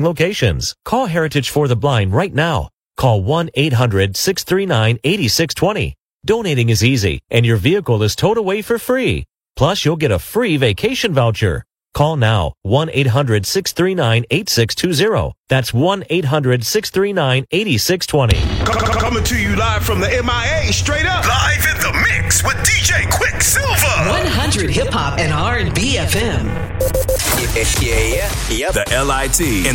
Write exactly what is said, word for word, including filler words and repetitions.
locations. Call Heritage for the Blind right now. Call one eight hundred six three nine eight six two zero. Donating is easy, and your vehicle is towed away for free. Plus, you'll get a free vacation voucher. Call now, one eight hundred six three nine eight six two zero. That's one eight hundred six three nine eight six two zero. Coming to you live from the M I A, straight up. Live in the mix with D J Quicksilver. one hundred Hip Hop and R and B F M. Yeah, yeah, yeah. Yep. The L I T